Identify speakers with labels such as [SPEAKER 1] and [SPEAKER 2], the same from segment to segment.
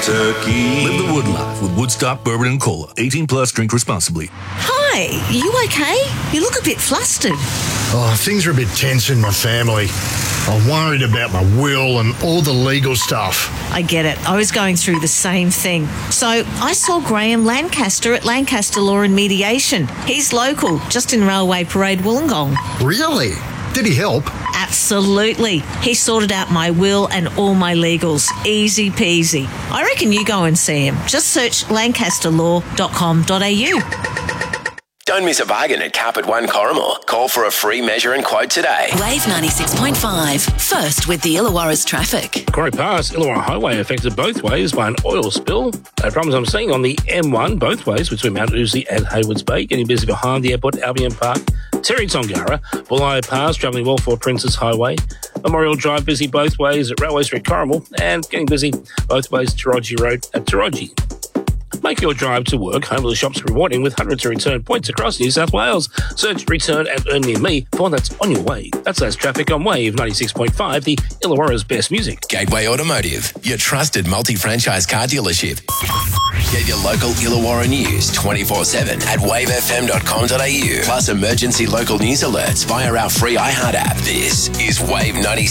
[SPEAKER 1] turkey.
[SPEAKER 2] Live the Wood life with Woodstock Bourbon and Cola. 18 plus, drink responsibly.
[SPEAKER 3] Hi, you okay? You look a bit flustered.
[SPEAKER 4] Oh, things are a bit tense in my family. I'm worried about my will and all the legal stuff.
[SPEAKER 3] I get it. I was going through the same thing. So I saw Graham Lancaster at Lancaster Law and Mediation. He's local, just in Railway Parade, Wollongong.
[SPEAKER 4] Really? Did he help?
[SPEAKER 3] Absolutely. He sorted out my will and all my legals. Easy peasy. I reckon you go and see him. Just search lancasterlaw.com.au.
[SPEAKER 5] Don't miss a bargain at Carpet One Corrimal. Call for a free measure and quote today.
[SPEAKER 6] Wave 96.5. First with the Illawarra's traffic.
[SPEAKER 7] Quarry Pass, Illawarra Highway affected both ways by an oil spill. Problems I'm seeing on the M1 both ways between Mount Uzi and Haywards Bay. Getting busy behind the airport, Albion Park, Terry Tongara, Bulli Pass, travelling well for Princess Highway. Memorial Drive busy both ways at Railway Street Corrimal, and getting busy both ways Taraji Road at Taraji. Make your drive to work home of the shops rewarding with hundreds of return points across New South Wales. Search Return and Earn Near Me for one that's on your way. That's less traffic on Wave 96.5, the Illawarra's best music.
[SPEAKER 5] Gateway Automotive, your trusted multi-franchise car dealership. Get your local Illawarra news 24/7 at wavefm.com.au. Plus emergency local news alerts via our free iHeart app. This is Wave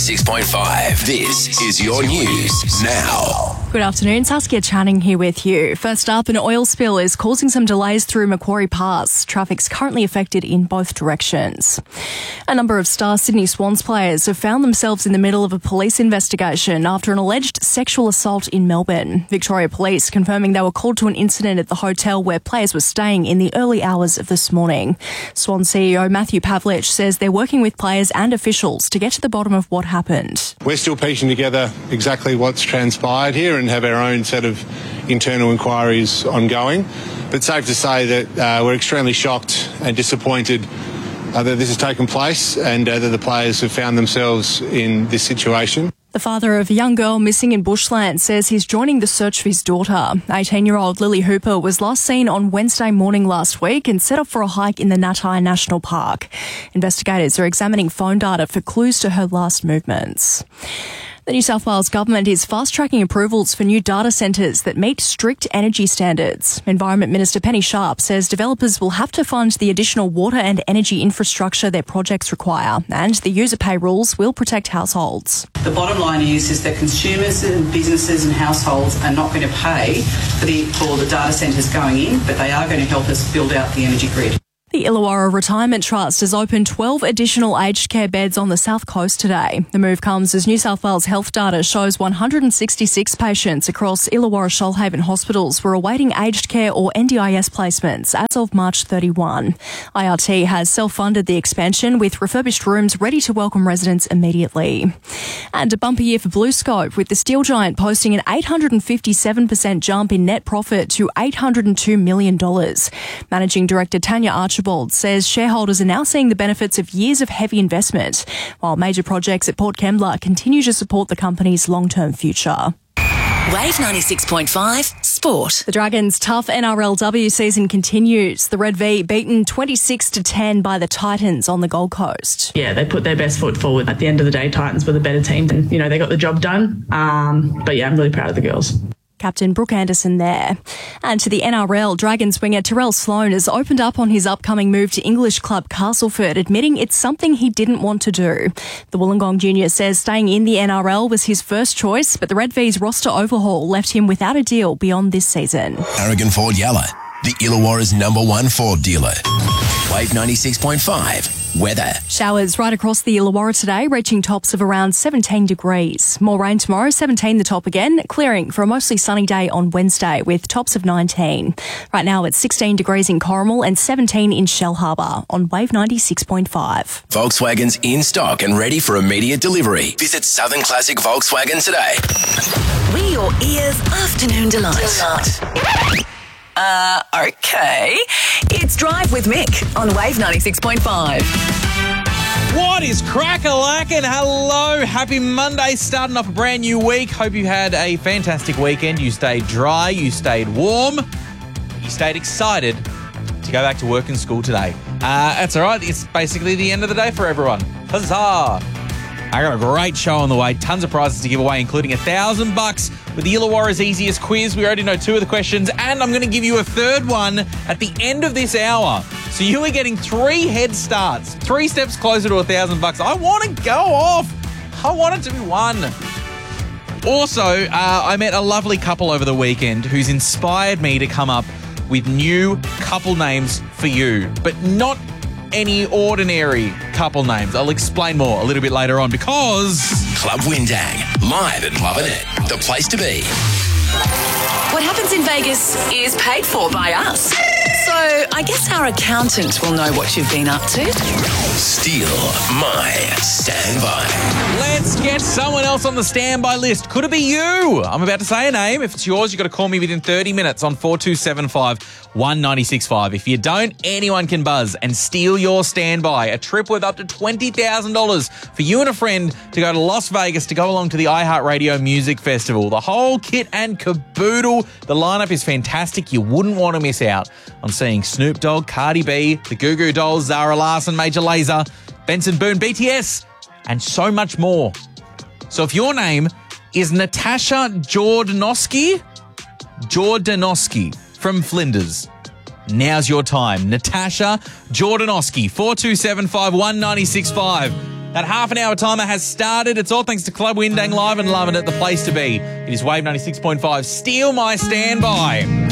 [SPEAKER 5] 96.5. This is your news now.
[SPEAKER 8] Good afternoon, Saskia Channing here with you. First up, an oil spill is causing some delays through Macquarie Pass. Traffic's currently affected in both directions. A number of star Sydney Swans players have found themselves in the middle of a police investigation after an alleged sexual assault in Melbourne. Victoria Police confirming they were called to an incident at the hotel where players were staying in the early hours of this morning. Swan CEO Matthew Pavlich says they're working with players and officials to get to the bottom of what happened.
[SPEAKER 9] We're still piecing together exactly what's transpired here and have our own set of internal inquiries ongoing. But safe to say that we're extremely shocked and disappointed that this has taken place and that the players have found themselves in this situation.
[SPEAKER 8] The father of a young girl missing in bushland says he's joining the search for his daughter. 18-year-old Lily Hooper was last seen on Wednesday morning last week and set off for a hike in the Natai National Park. Investigators are examining phone data for clues to her last movements. The New South Wales Government is fast-tracking approvals for new data centres that meet strict energy standards. Environment Minister Penny Sharp says developers will have to fund the additional water and energy infrastructure their projects require, and the user pay rules will protect households.
[SPEAKER 10] The bottom line is that consumers and businesses and households are not going to pay for the data centres going in, but they are going to help us build out the energy grid.
[SPEAKER 8] The Illawarra Retirement Trust has opened 12 additional aged care beds on the South Coast today. The move comes as New South Wales health data shows 166 patients across Illawarra Shoalhaven hospitals were awaiting aged care or NDIS placements as of March 31. IRT has self-funded the expansion with refurbished rooms ready to welcome residents immediately. And a bumper year for BlueScope, with the steel giant posting an 857% jump in net profit to $802 million. Managing Director Tanya Archibald says shareholders are now seeing the benefits of years of heavy investment, while major projects at Port Kembla continue to support the company's long-term future.
[SPEAKER 6] Wave 96.5 Sport.
[SPEAKER 8] The Dragons' tough NRLW season continues. The Red V beaten 26-10 by the Titans on the Gold Coast.
[SPEAKER 11] Yeah, they put their best foot forward. At the end of the day, Titans were the better team. And, they got the job done. But yeah, I'm really proud of the girls.
[SPEAKER 8] Captain Brooke Anderson there. And to the NRL, Dragons winger Terrell Sloan has opened up on his upcoming move to English club Castleford, admitting it's something he didn't want to do. The Wollongong junior says staying in the NRL was his first choice, but the Red V's roster overhaul left him without a deal beyond this season.
[SPEAKER 5] Aragon Ford Yalla, the Illawarra's #1 Ford dealer. Wave 96.5. Weather.
[SPEAKER 8] Showers right across the Illawarra today, reaching tops of around 17 degrees. More rain tomorrow, 17 the top again, clearing for a mostly sunny day on Wednesday with tops of 19. Right now it's 16 degrees in Corrimal and 17 in Shellharbour on Wave 96.5.
[SPEAKER 5] Volkswagen's in stock and ready for immediate delivery. Visit Southern Classic Volkswagen today.
[SPEAKER 6] We're your ears' afternoon delight. Okay. It's Drive with Mick on Wave 96.5.
[SPEAKER 12] What is crack-a-lackin'? Hello, happy Monday, starting off a brand new week. Hope you had a fantastic weekend. You stayed dry, you stayed warm, you stayed excited to go back to work and school today. That's all right. It's basically the end of the day for everyone. Huzzah! I got a great show on the way. Tons of prizes to give away, including $1,000 with the Illawarra's easiest quiz. We already know 2 of the questions, and I'm going to give you a third one at the end of this hour. So you are getting 3 head starts, 3 steps closer to $1,000. I want to go off. I want it to be 1. Also, I met a lovely couple over the weekend who's inspired me to come up with new couple names for you, but not any ordinary couple names. I'll explain more a little bit later on because...
[SPEAKER 5] Club Windang, live at Lovin' It, the place to be.
[SPEAKER 6] What happens in Vegas is paid for by us. So I guess our accountant will know what you've been up to.
[SPEAKER 5] Steal my standby.
[SPEAKER 12] Let's get someone else on the standby list. Could it be you? I'm about to say a name. If it's yours, you've got to call me within 30 minutes on 4275 1965. If you don't, anyone can buzz and steal your standby. A trip worth up to $20,000 for you and a friend to go to Las Vegas to go along to the iHeartRadio Music Festival. The whole kit and caboodle. The lineup is fantastic. You wouldn't want to miss out on seeing Snoop Dogg, Cardi B, the Goo Goo Dolls, Zara Larsson, Major Lazer, Benson Boone, BTS, and so much more. So if your name is Natasha Jordanowski from Flinders, now's your time. Natasha Jordanowski, 4275 1965. That half an hour timer has started. It's all thanks to Club Windang Live and Lovin' It, the place to be. It is Wave 96.5. Steal my standby.